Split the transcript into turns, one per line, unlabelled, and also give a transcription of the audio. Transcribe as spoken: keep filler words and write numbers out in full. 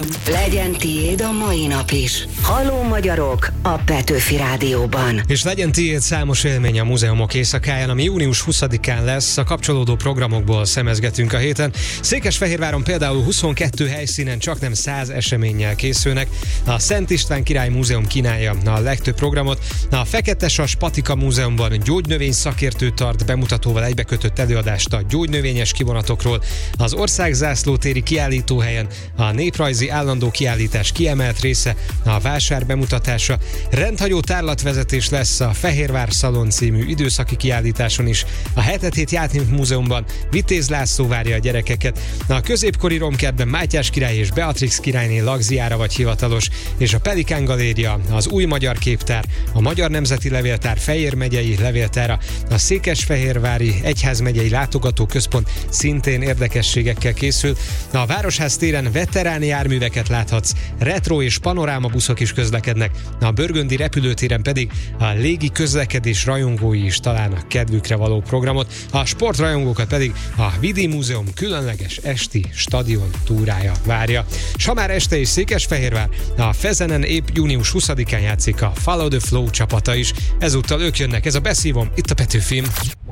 Legyen tiéd a mai nap is. Halló magyarok a Petőfi Rádióban.
És legyen tiéd számos élmény a múzeumok éjszakáján, ami június huszadikán lesz. A kapcsolódó programokból szemezgetünk a héten. Székesfehérváron például huszonkettő helyszínen csaknem száz eseménnyel készülnek. A Szent István Király Múzeum kínálja a legtöbb programot. A Feketesas Patika Múzeumban gyógynövény szakértő tart bemutatóval egybekötött előadást a gyógynövényes kivonatokról. Az Országzászlótéri kiállítóhelyen a néprajzi állandó kiállítás kiemelt része, a vásár bemutatása. Rendhagyó tárlatvezetés lesz a Fehérvár Szalon című időszaki kiállításon is. A Hetet Hét Játék Múzeumban Vitéz László várja a gyerekeket. A középkori romkertben Mátyás király és Beatrix királyné lagziára vagy hivatalos, és a Pelikán Galéria, az Új Magyar Képtár, a Magyar Nemzeti Levéltár Fejér megyei levéltára, a Székesfehérvári Egyházmegyei Látogatóközpont szintén érdekességekkel készül. A Városház téren veteráni járműveket láthatsz, retro és panoráma buszok is közlekednek, a Börgöndi repülőtéren pedig a légi közlekedés rajongói is találnak kedvükre való programot, a sportrajongókat pedig a Vidi Múzeum különleges esti stadion túrája várja. S ha már este is Székesfehérvár, a Fezenen épp június huszadikán játszik a Follow the Flow csapata is, ezúttal ők jönnek, ez a Beszívom, itt a Petőfin.